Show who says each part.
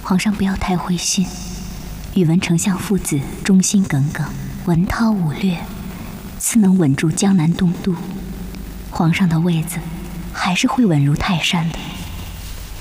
Speaker 1: 皇上不要太灰心，宇文丞相父子忠心耿耿，文韬武略，自能稳住江南东都，皇上的位子还是会稳如泰山的。